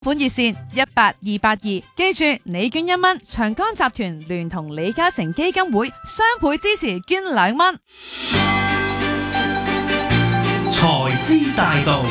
款熱線18282，記住你捐1蚊，長江集團聯同李嘉誠基金會雙倍支持捐2蚊。 財資大道，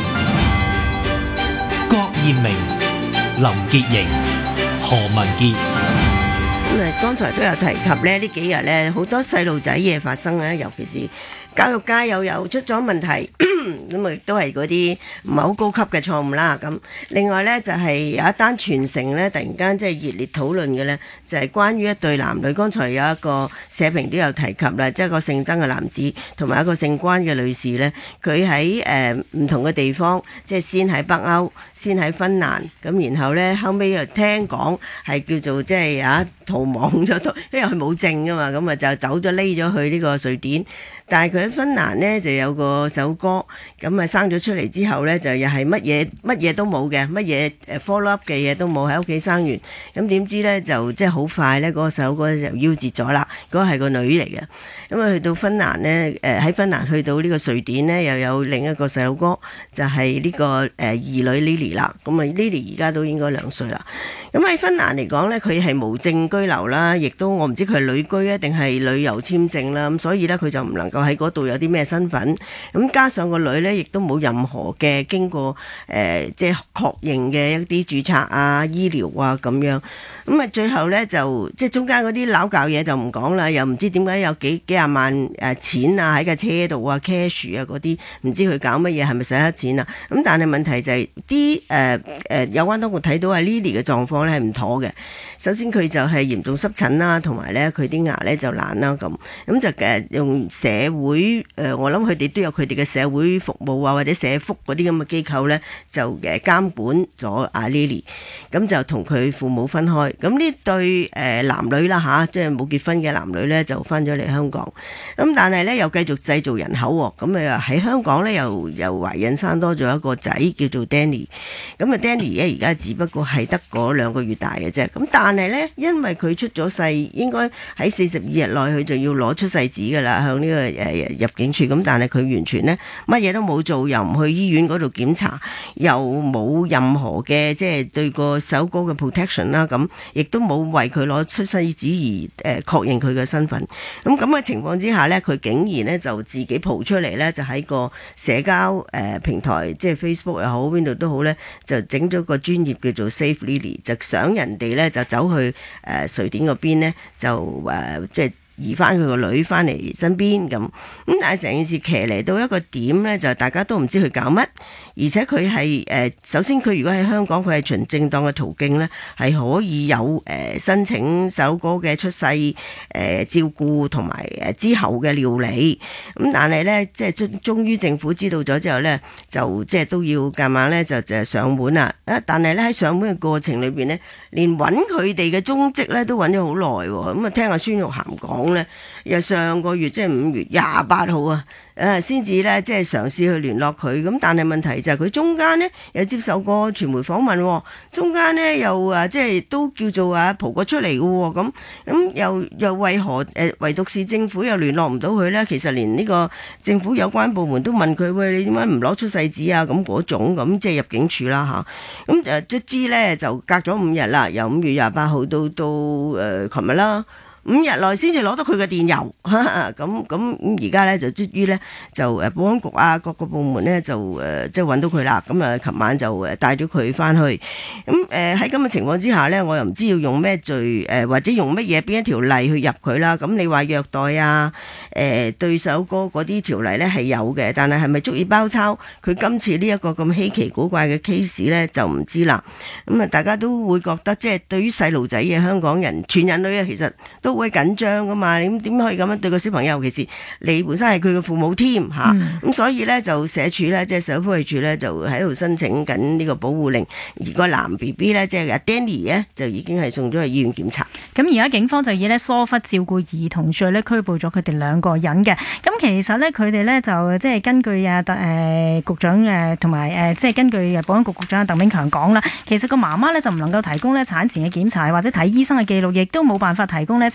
郭艷明、林潔瑩、何文傑。 剛才都有提及咧，呢幾日咧好多細路仔嘢發生咧，尤其是教育界又出咗問題，咁亦都係嗰啲唔係好高級嘅錯誤啦。咁另外咧就係有一單全城咧突然間即係熱烈討論嘅咧，就係關於一對男女。剛才有一個社評都有提及啦，即係一個姓曾嘅男子同埋一個姓關嘅女士咧，佢喺唔同嘅地方，即係先喺北歐，先喺芬蘭，咁然後咧後尾又聽講係叫做即係逃亡咗，因為佢冇證噶嘛，咁啊就走咗匿咗去呢個瑞典。但係佢喺芬蘭呢就有個首歌，咁啊生咗出嚟之後呢，就又係乜嘢都冇嘅，乜嘢follow up 嘅嘢都冇，喺屋企生完，咁點知呢，就即係好快呢，嗰個首歌就夭折咗啦。嗰個係個女嚟嘅，咁啊去到芬蘭呢，喺芬蘭去到呢個瑞典呢，又有另一個細路哥，就係呢個二女 Lily 啦。咁啊 Lily 而家都應該2歲啦。咁喺芬蘭嚟講呢，佢係無證居留啦，亦都我唔知佢係旅居啊定係旅遊簽證啦，咁所以呢，佢就唔能夠喺嗰度有啲咩身份。咁加上個女呢，亦都冇任何嘅經過即係確認嘅一啲註冊啊、醫療啊咁樣。咁啊最後呢，就即係中間嗰啲撈教嘢就唔講啦，又唔知點解有幾廿萬錢啊喺架車度啊 cash 啊嗰啲，唔知佢搞乜嘢，係咪洗黑錢啊？咁但係問題就係啲有關當局睇到係 Lily 嘅狀況咧係唔妥嘅。首先佢就係嚴重濕疹啦，同埋咧佢啲牙咧就爛啦咁就用社會我諗佢哋都有佢哋嘅社會服務啊或者社福嗰啲咁嘅機構咧就監管咗阿 Lily， 咁就同佢父母分開。咁呢對男女啦吓，即係冇結婚嘅男女咧就翻咗嚟香港。咁但係咧又繼續製造人口喎，咁啊喺香港咧又懷孕生多咗一個仔叫做 Danny。咁啊 Danny 咧而家只不過係得嗰2個月大嘅啫。咁但係咧因為佢出咗世，應該喺42日內佢就要攞出世紙噶啦，向呢個入境處。咁但係佢完全咧乜嘢都冇做，又唔去醫院嗰度檢查，又冇任何嘅即係對個首歌嘅 protection 啦，咁亦都冇為佢攞出世紙而確認佢嘅身份。咁嘅情況之下咧，佢竟然咧就自己蒲出嚟咧，就喺個社交平台，即係 Facebook 又好，邊度都好咧，就整咗個專頁叫做 Save Lily， 就想人哋咧就走去瑞典嗰邊咧，就即係移翻佢個女翻嚟身邊咁。但係成件事騎嚟到一個點咧，就大家都唔知佢搞乜。而且佢係首先佢如果喺香港，佢係循正當嘅途徑咧，係可以有申請首歌嘅出世照顧同埋之後嘅料理。咁但係咧，即係終於政府知道咗之後咧，就即係都要夾硬咧就上門啦。但係咧喺上門嘅過程裏邊咧，連揾佢哋嘅蹤跡咧都揾咗好耐喎。咁啊聽阿孫玉菡講咧，又上個月即係5月28號啊，先至咧即係嘗試去聯絡佢。咁但係問題就係佢中間咧又接受過傳媒訪問，中間咧又即係都叫做蒲過出嚟嘅喎。咁又為何唯獨是政府又聯絡唔到佢咧？其實連呢個政府有關部門都問佢，喂，你點解唔攞出世紙啊？咁嗰種咁即係入境處啦嚇。咁卒之咧就隔咗5日啦，由5月28號到琴日啦。5日內先至攞到佢嘅電郵，咁而家咧就終於咧就保安局啊各個部門咧就即係揾到佢啦。咁啊，琴晚就帶咗佢翻去。咁喺咁嘅情況之下咧，我又唔知要用咩罪或者用乜嘢邊一條例去入佢啦。咁你話虐待啊對首歌嗰啲條例咧係有嘅，但係係咪足以包抄佢今次呢一個咁稀奇古怪嘅 case 咧就唔知啦。咁啊，大家都會覺得即係對於細路仔嘅香港人全人類啊，其實都會緊張噶嘛，你點可以咁樣對個小朋友？尤其是你本身係佢嘅父母添嚇，咁所以咧就社署咧即係社會福利署咧就喺度申請緊呢個保護令，而個男 B B 咧即係阿 Danny 咧就已經係送咗去醫院檢查。 咁而家警方就以咧疏忽照顧兒童罪咧拘捕咗佢哋2個人嘅。咁其實咧佢哋咧就即係根據局長同埋即係根據保安局局長鄧炳強講啦，其實個媽媽咧就唔能夠提供咧產前嘅檢查或者睇醫生嘅記錄，亦都冇辦法提供咧產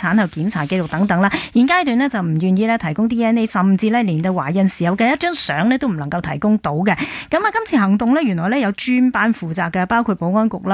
產後檢查記錄等等啦。現階段呢，就唔願意咧提供 DNA， 甚至咧連到懷孕時候嘅一張相咧都唔能夠提供到嘅。咁啊，今次行動咧原來咧有專班負責嘅，包括保安局啦。